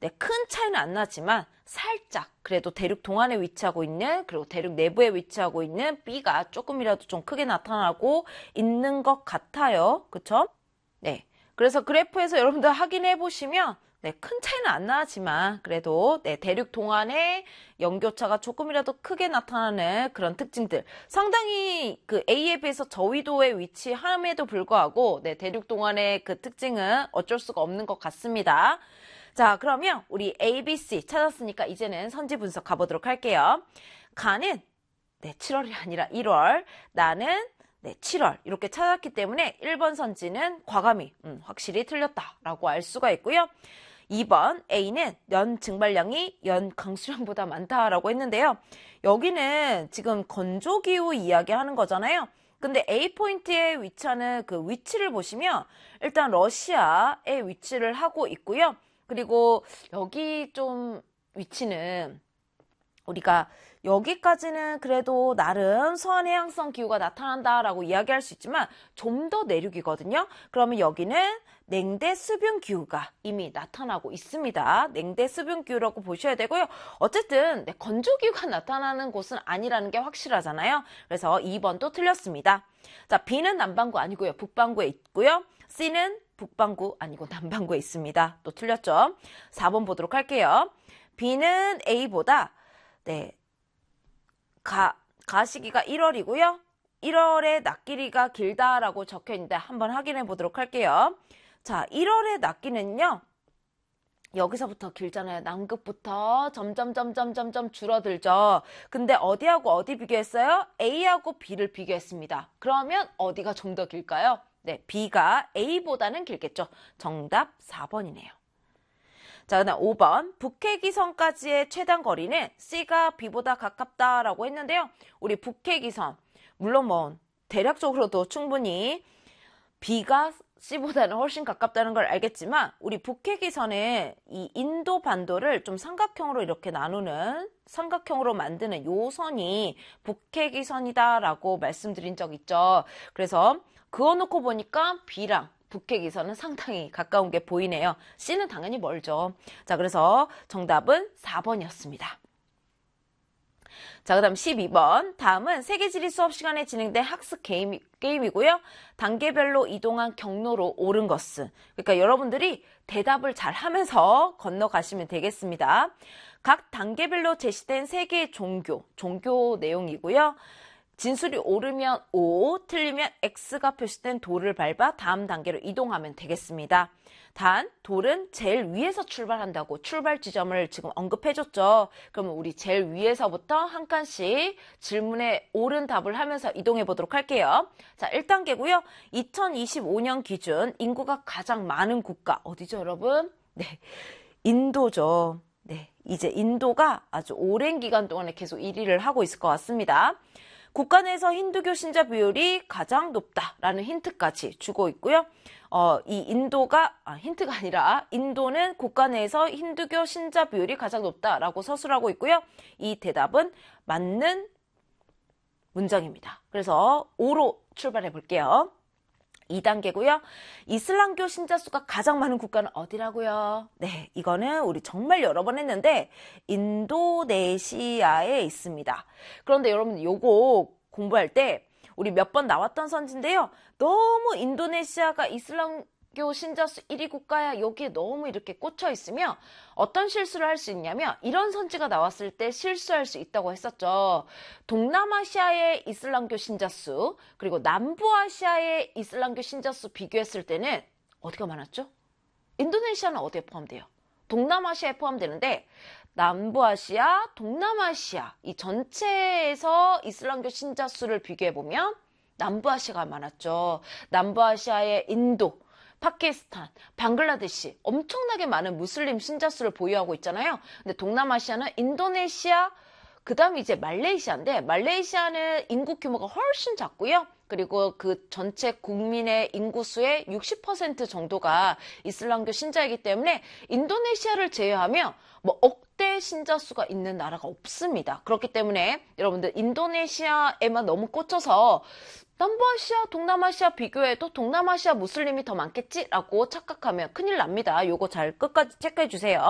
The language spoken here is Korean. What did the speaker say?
네, 큰 차이는 안 나지만 살짝 그래도 대륙 동안에 위치하고 있는 그리고 대륙 내부에 위치하고 있는 B가 조금이라도 좀 크게 나타나고 있는 것 같아요. 그쵸? 네. 그래서 그래프에서 여러분들 확인해 보시면 네, 큰 차이는 안 나지만 그래도 네, 대륙 동안에 연교차가 조금이라도 크게 나타나는 그런 특징들. 상당히 그 A에 비해서 저위도에 위치함에도 불구하고 네, 대륙 동안의 그 특징은 어쩔 수가 없는 것 같습니다. 자, 그러면 우리 A, B, C 찾았으니까 이제는 선지 분석 가보도록 할게요. 가는 네, 7월이 아니라 1월, 나는 네, 7월 이렇게 찾았기 때문에 1번 선지는 과감히 확실히 틀렸다라고 알 수가 있고요. 2번 A는 연 증발량이 연 강수량보다 많다라고 했는데요. 여기는 지금 건조기후 이야기하는 거잖아요. 근데 A 포인트에 위치하는 그 위치를 보시면 일단 러시아에 위치를 하고 있고요. 그리고 여기 좀 위치는 우리가 여기까지는 그래도 나름 서해양성 기후가 나타난다라고 이야기할 수 있지만 좀 더 내륙이거든요. 그러면 여기는 냉대 수분 기후가 이미 나타나고 있습니다. 냉대 수분 기후라고 보셔야 되고요. 어쨌든 건조 기후가 나타나는 곳은 아니라는 게 확실하잖아요. 그래서 2번도 틀렸습니다. 자, B는 남반구 아니고요. 북반구에 있고요. C는 북반구 아니고 남반구에 있습니다. 또 틀렸죠. 4번 보도록 할게요. B는 A보다 네, 가시기가 1월이고요. 1월에 낮 길이가 길다라고 적혀 있는데 한번 확인해 보도록 할게요. 자, 1월의 낮 길이는요. 여기서부터 길잖아요. 남극부터 점점 줄어들죠. 근데 어디하고 어디 비교했어요? A하고 B를 비교했습니다. 그러면 어디가 좀 더 길까요? 네, B가 A보다는 길겠죠. 정답 4번이네요. 자, 그다음 5번 북해기선까지의 최단 거리는 C가 B보다 가깝다라고 했는데요. 우리 북해기선 물론 뭐 대략적으로도 충분히 B가 C보다는 훨씬 가깝다는 걸 알겠지만 우리 북해기선의 이 인도 반도를 좀 삼각형으로 이렇게 나누는 삼각형으로 만드는 요 선이 북해기선이다라고 말씀드린 적 있죠. 그래서 그어놓고 보니까 B랑 북해기선은 상당히 가까운 게 보이네요. C는 당연히 멀죠. 자, 그래서 정답은 4번이었습니다. 자, 그 다음 12번. 다음은 세계지리 수업 시간에 진행된 학습 게임이고요. 단계별로 이동한 경로로 옳은 것은. 그러니까 여러분들이 대답을 잘 하면서 건너가시면 되겠습니다. 각 단계별로 제시된 세 개의 종교 내용이고요. 진술이 옳으면 O, 틀리면 X가 표시된 돌을 밟아 다음 단계로 이동하면 되겠습니다. 단, 돌은 제일 위에서 출발한다고 출발 지점을 지금 언급해줬죠. 그러면 우리 제일 위에서부터 한 칸씩 질문에 옳은 답을 하면서 이동해 보도록 할게요. 자, 1단계고요. 2025년 기준 인구가 가장 많은 국가 어디죠, 여러분? 네, 인도죠. 네, 이제 인도가 아주 오랜 기간 동안에 계속 1위를 하고 있을 것 같습니다. 국가 내에서 힌두교 신자 비율이 가장 높다라는 힌트까지 주고 있고요. 이 인도가 힌트가 아니라 인도는 국가 내에서 힌두교 신자 비율이 가장 높다라고 서술하고 있고요. 이 대답은 맞는 문장입니다. 그래서 O로 출발해 볼게요. 2단계고요. 이슬람교 신자 수가 가장 많은 국가는 어디라고요? 네, 이거는 우리 정말 여러 번 했는데 인도네시아에 있습니다. 그런데 여러분 요거 공부할 때 우리 몇 번 나왔던 선지인데요. 너무 인도네시아가 이슬람교 신자 수 1위 국가야 여기에 너무 이렇게 꽂혀 있으면 어떤 실수를 할 수 있냐면 이런 선지가 나왔을 때 실수할 수 있다고 했었죠. 동남아시아의 이슬람교 신자 수 그리고 남부아시아의 이슬람교 신자 수 비교했을 때는 어디가 많았죠? 인도네시아는 어디에 포함돼요? 동남아시아에 포함되는데 남부아시아, 동남아시아 이 전체에서 이슬람교 신자 수를 비교해보면 남부아시아가 많았죠. 남부아시아의 인도, 파키스탄, 방글라데시 엄청나게 많은 무슬림 신자 수를 보유하고 있잖아요. 근데 동남아시아는 인도네시아, 그 다음 이제 말레이시아인데 말레이시아는 인구 규모가 훨씬 작고요. 그리고 그 전체 국민의 인구수의 60% 정도가 이슬람교 신자이기 때문에 인도네시아를 제외하면 뭐 억대 신자 수가 있는 나라가 없습니다. 그렇기 때문에 여러분들 인도네시아에만 너무 꽂혀서 남부아시아, 동남아시아 비교해도 동남아시아 무슬림이 더 많겠지라고 착각하면 큰일 납니다. 요거 잘 끝까지 체크해 주세요.